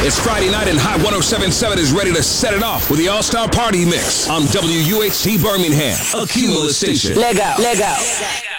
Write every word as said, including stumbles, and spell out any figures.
It's Friday night and Hot one oh seven point seven is ready to set it off with the All-Star Party Mix on W U H C Birmingham, a Cumulus station. Leg out, leg out.